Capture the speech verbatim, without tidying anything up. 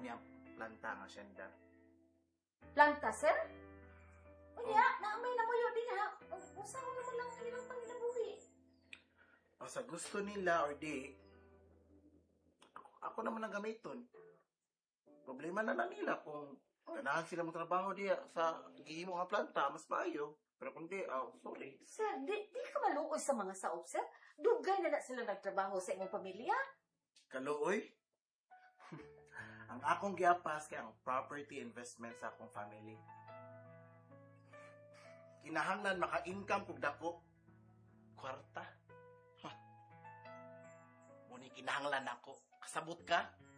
niyang planta nga siyenda. Planta, sir? Unya, naamay na mo yun din ha. Usaw naman lang ang ilang panginabuhi. O sa gusto nila or di, ako, ako naman ang gamiton. Problema na lang nila kung ganahan sila mong trabaho diya sa gihimo nga planta, mas maayo. Pero kung di, oh, sorry. Sir, di, di ka maluoy sa mga saop, sir? Dugay na na sila nagtrabaho sa imong pamilya. Kaluoy? Ang akong giapas kay ang property investment sa akong family. Kinahanglan maka-income kog dako. Kwarta. Huh. Muni kinahanglan ako. Kasabot ka?